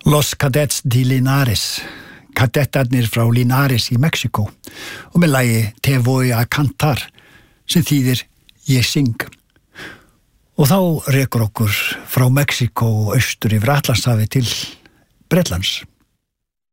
Los Cadets de Linares, kadettarnir frá Linares í Mexíkó og með lagi Te voy a cantar sem þýðir ég syng. Og þá rekur okkur frá Mexíkó og austur yfir Atlantshafi til Bretlands.